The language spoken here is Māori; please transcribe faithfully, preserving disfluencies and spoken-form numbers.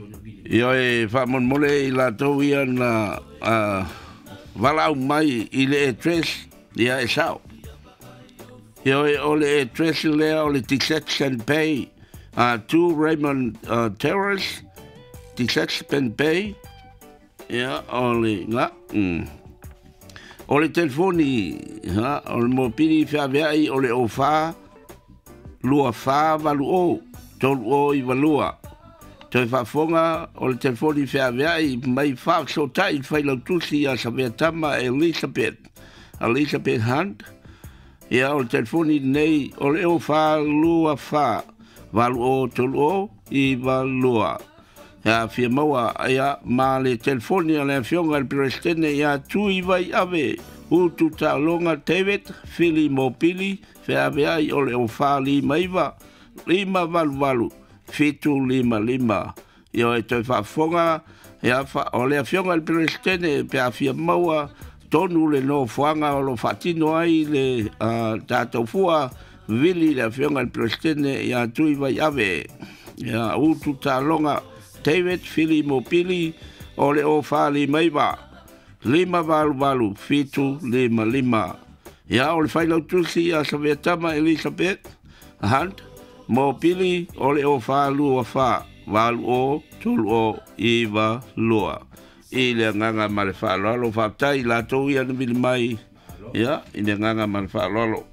Ia e whamon mole I la tau ia na walau mai I le e tres ia e sao. Ia e ole e tres lea ole T-Sex and Pay uh, two Raymond uh, Terrace T-Sex and Pay ia ole nga mm. Ole telefoni ha ole mo pini fa vai ole o fa lua fa valu o tolu o I valua. Toi fa fonga o le telefoni fea veai mai fa so tai fai lau tusi a sa vea tama Elizabeth Elizabeth Hunt ia o le telefoni nei o le o fa lua fa valu o tolu o I valua ia fia maua ia ma le telefoni a le fionga le presidente ia tui vai ave utu ta longa David Fili Mopili fea veai o le o fa li maiva lima valu valu fitu lima lima io e toi fa fonga ia fa o le fionga il presidente pe afia maua tonu le no fuanga o lo fatino ai le uh, tato fua vili le fionga il presidente ia tui vai ave ia utu ta longa David Fili Mopili o le o fali maiva lima valu valu fitu lima lima ia o le fai lau tusi ia sa vetama Elizabeth Hunt Mopili ole o fa lua fa valu o tolu o iwa lua I le nganga ma le fa lolo fa tai la to ia ni mai ia I le nganga ma le fa lolo